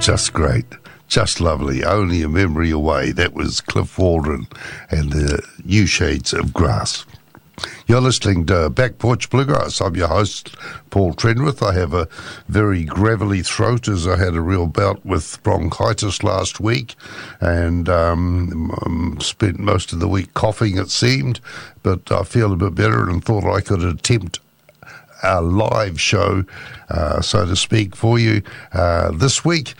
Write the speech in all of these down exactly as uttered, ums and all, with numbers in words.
just great. Just lovely. Only a Memory Away. That was Cliff Waldron and the New Shades of Grass. You're listening to Back Porch Bluegrass. I'm your host, Paul Trenwith. I have a very gravelly throat as I had a real bout with bronchitis last week and um, spent most of the week coughing, it seemed, but I feel a bit better and thought I could attempt a live show, uh, so to speak, for you uh, this week.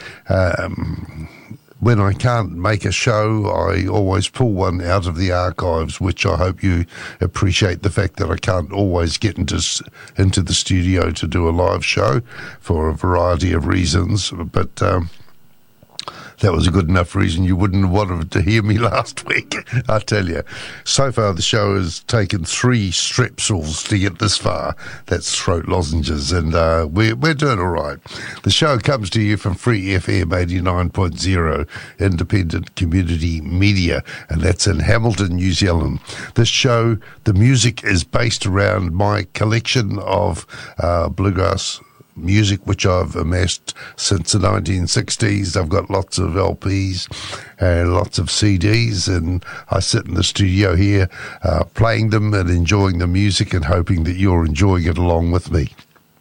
Um, when I can't make a show, I always pull one out of the archives, which I hope you appreciate the fact that I can't always get into into the studio to do a live show for a variety of reasons, but um, that was a good enough reason you wouldn't have wanted to hear me last week, I tell you. So far, the show has taken three strepsils to get this far. That's throat lozenges, and uh, we're, we're doing all right. The show comes to you from Free F M eighty-nine point oh, independent community media, and that's in Hamilton, New Zealand. This show, the music is based around my collection of uh, bluegrass music which I've amassed since the nineteen sixties. I've got lots of L Ps and lots of C Ds, and I sit in the studio here uh, playing them and enjoying the music and hoping that you're enjoying it along with me.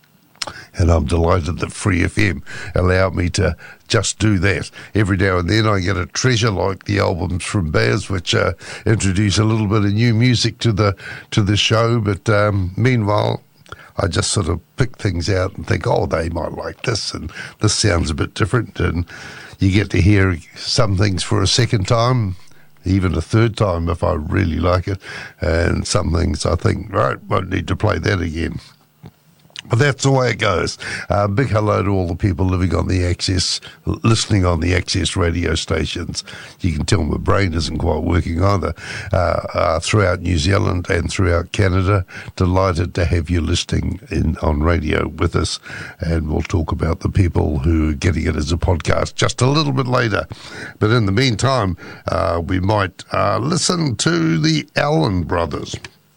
And I'm delighted that Free F M allowed me to just do that. Every now and then I get a treasure like the albums from Baz, which uh, introduce a little bit of new music to the to the show, but um, meanwhile I just sort of pick things out and think, oh, they might like this, and this sounds a bit different, and you get to hear some things for a second time, even a third time if I really like it, and some things I think, right, won't need to play that again. But that's the way it goes. Uh, big hello to all the people living on the Access, listening on the Access radio stations. You can tell my brain isn't quite working either. Uh, uh, throughout New Zealand and throughout Canada, delighted to have you listening in on radio with us. And we'll talk about the people who are getting it as a podcast just a little bit later. But in the meantime, uh, we might uh, listen to the Allen Brothers.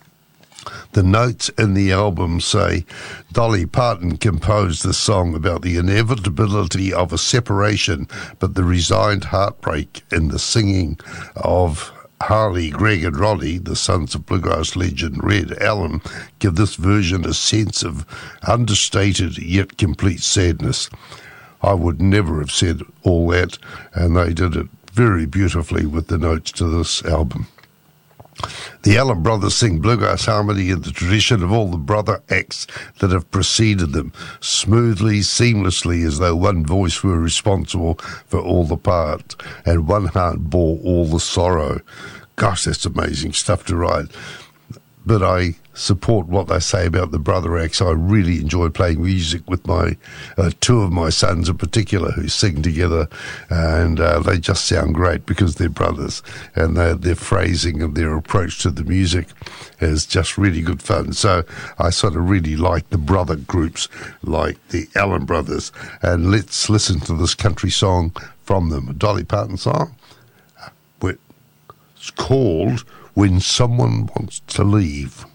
The notes in the album say Dolly Parton composed this song about the inevitability of a separation, but the resigned heartbreak in the singing of Harley, Greg and Roddy, the sons of bluegrass legend Red Allen, give this version a sense of understated yet complete sadness. I would never have said all that, and they did it very beautifully with the notes to this album. The Allen Brothers sing bluegrass harmony in the tradition of all the brother acts that have preceded them, smoothly, seamlessly, as though one voice were responsible for all the part, and one heart bore all the sorrow. Gosh, that's amazing stuff to write. But I support what they say about the brother acts. I really enjoy playing music with my uh, two of my sons in particular who sing together, and uh, they just sound great because they're brothers, and their their phrasing and their approach to the music is just really good fun. So I sort of really like the brother groups like the Allen Brothers, and let's listen to this country song from them, a Dolly Parton song. It's called When Someone Wants to Leave.